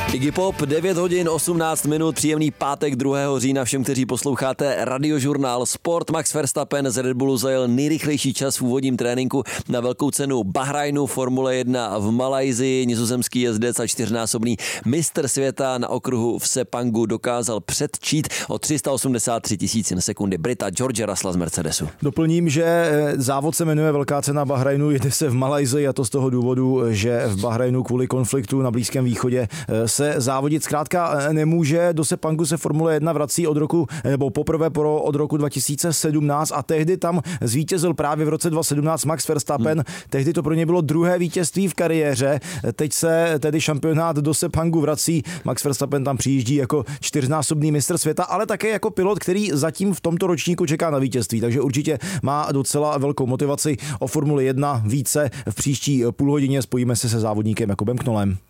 Iggy Pop, 9 hodin 18 minut, příjemný pátek 2. října všem, kteří posloucháte Radiožurnál Sport. Max Verstappen z Red Bullu zajel nejrychlejší čas v úvodním tréninku na velkou cenu Bahrajnu, Formule 1 v Malajsii. Nizozemský jezdec a 4násobný mistr světa na okruhu v Sepangu dokázal předčít o 383 tisícin sekundy Brita George Russella z Mercedesu. Doplním, že závod se jmenuje Velká cena Bahrajnu, jede se v Malajsii a to z toho důvodu, že v Bahrajnu kvůli konfliktu na Blízkém východě se závodit zkrátka nemůže. Do Sepangu se Formule 1 vrací poprvé od roku 2017 a tehdy tam zvítězil právě v roce 2017 Max Verstappen. Tehdy to pro ně bylo druhé vítězství v kariéře. Teď se tedy šampionát do Sepangu vrací. Max Verstappen tam přijíždí jako 4násobný mistr světa, ale také jako pilot, který zatím v tomto ročníku čeká na vítězství. Takže určitě má docela velkou motivaci. O Formuli 1 více v příští půl hodině. Spojíme se závodníkem Jakubem Knolem.